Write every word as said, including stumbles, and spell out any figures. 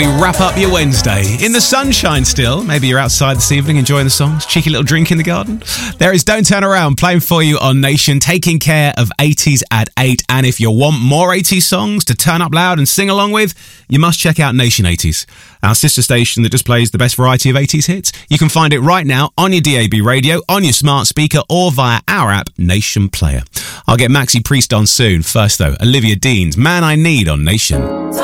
We wrap up your Wednesday in the sunshine still. Maybe you're outside this evening enjoying the songs. Cheeky little drink in the garden. There is Don't Turn Around playing for you on Nation, taking care of eighties at eight. And if you want more eighties songs to turn up loud and sing along with, you must check out Nation eighties, our sister station that just plays the best variety of eighties hits. You can find it right now on your D A B radio, on your smart speaker, or via our app, Nation Player. I'll get Maxi Priest on soon. First though, Olivia Dean's Man I Need on Nation.